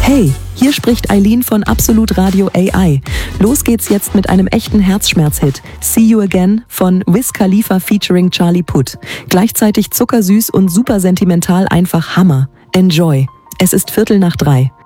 Hey, hier spricht Eileen von Absolut Radio AI. Los geht's jetzt mit einem echten Herzschmerz-Hit. See You Again von Wiz Khalifa featuring Charlie Puth. Gleichzeitig zuckersüß und super sentimental, einfach Hammer. Enjoy. Es ist 2:45.